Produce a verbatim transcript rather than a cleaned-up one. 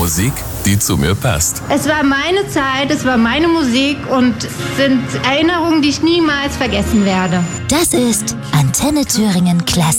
Musik, die zu mir passt. Es war meine Zeit, es war meine Musik und sind Erinnerungen, die ich niemals vergessen werde. Das ist Antenne Thüringen Klassik.